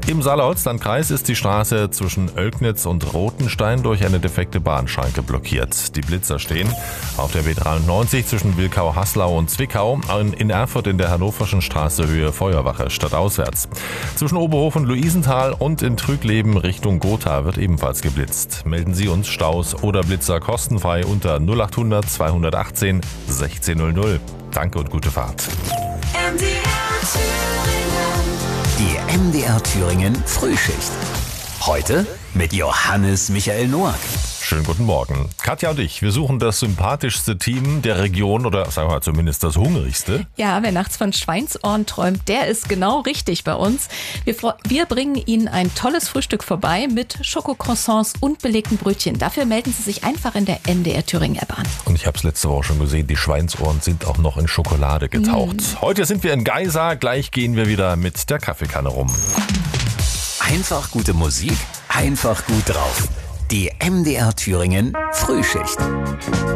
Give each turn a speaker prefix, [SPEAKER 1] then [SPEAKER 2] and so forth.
[SPEAKER 1] Im Saale-Holzland-Kreis ist die Straße zwischen Oelknitz und Rothenstein durch eine defekte Bahnschranke blockiert. Die Blitzer stehen auf der B93 zwischen Wilkau-Haslau und Zwickau, in Erfurt in der Hannoverschen Straße Höhe Feuerwache stadtauswärts. Zwischen Oberhof und Luisenthal und in Trügleben Richtung Gotha wird ebenfalls geblitzt. Melden Sie uns Staus oder Blitzer kostenfrei unter 0800 218 1600. Danke und gute Fahrt.
[SPEAKER 2] Die MDR Thüringen Frühschicht. Heute mit Johannes Michael Noack.
[SPEAKER 1] Schönen guten Morgen. Katja und ich, wir suchen das sympathischste Team der Region oder sagen wir mal zumindest das hungrigste.
[SPEAKER 3] Ja, wer nachts von Schweinsohren träumt, der ist genau richtig bei uns. Wir bringen Ihnen ein tolles Frühstück vorbei mit Schokocroissants und belegten Brötchen. Dafür melden Sie sich einfach in der MDR Thüringen App an.
[SPEAKER 1] Und ich habe es letzte Woche schon gesehen, die Schweinsohren sind auch noch in Schokolade getaucht. Heute sind wir in Geisa, gleich gehen wir wieder mit der Kaffeekanne rum.
[SPEAKER 2] Einfach gute Musik, einfach gut drauf. Die MDR Thüringen Frühschicht.